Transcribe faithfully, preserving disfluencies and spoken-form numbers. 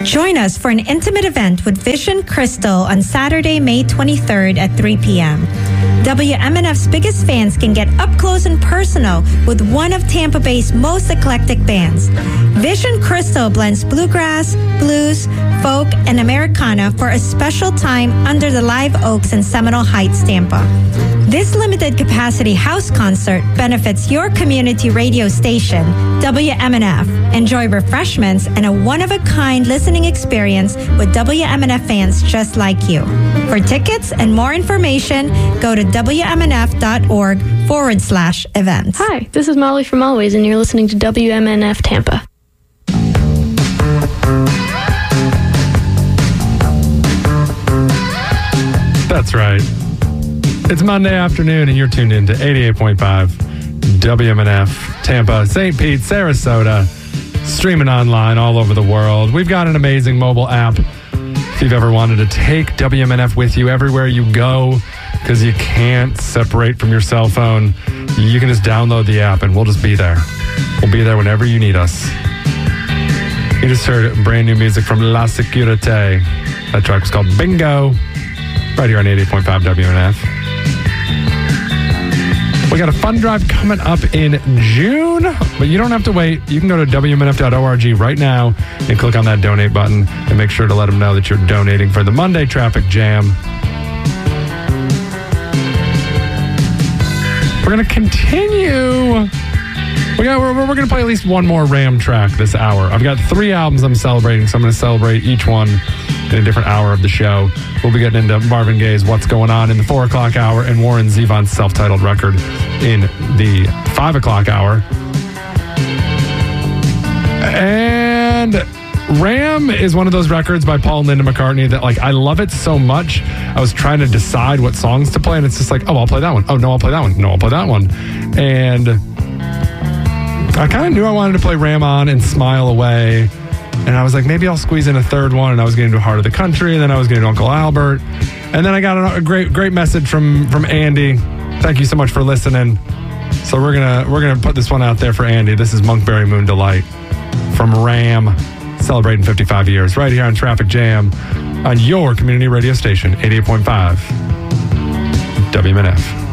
Join us for an intimate event with Vision Crystal on Saturday, May twenty-third at three p.m. W M N F's biggest fans can get up close and personal with one of Tampa Bay's most eclectic bands. Vision Crystal blends bluegrass, blues, folk, and Americana for a special time under the Live Oaks in Seminole Heights, Tampa. This limited capacity house concert benefits your community radio station, W M N F. Enjoy refreshments and a one-of-a-kind listening experience with W M N F fans just like you. For tickets and more information, go to W M N F dot org forward slash events. Hi, this is Molly from Always, and you're listening to W M N F Tampa. That's right. It's Monday afternoon, and you're tuned in to eighty-eight point five W M N F Tampa, Saint Pete, Sarasota, streaming online all over the world. We've got an amazing mobile app. If you've ever wanted to take W M N F with you everywhere you go, because you can't separate from your cell phone, you can just download the app, and we'll just be there. We'll be there whenever you need us. You just heard brand new music from La Securite. That track was called Bingo, right here on eighty-eight point five W M N F. We got a fun drive coming up in June, but you don't have to wait. You can go to W M N F dot org right now and click on that donate button and make sure to let them know that you're donating for the Monday Traffic Jam. We're going to continue. We got, we're, we're going to play at least one more Ram track this hour. I've got three albums I'm celebrating, so I'm going to celebrate each one in a different hour of the show. We'll be getting into Marvin Gaye's What's Going On in the four o'clock hour and Warren Zevon's self-titled record in the five o'clock hour. And Ram is one of those records by Paul and Linda McCartney that, like, I love it so much. I was trying to decide what songs to play, and it's just like, oh, I'll play that one. Oh, no, I'll play that one. No, I'll play that one. And I kind of knew I wanted to play Ram On and Smile Away. And I was like, maybe I'll squeeze in a third one. And I was getting to Heart of the Country. And then I was getting to Uncle Albert. And then I got a great, great message from, from Andy. Thank you so much for listening. So we're gonna we're gonna put this one out there for Andy. This is Monkberry Moon Delight from Ram, celebrating fifty-five years, right here on Traffic Jam on your community radio station, eighty-eight point five W M N F.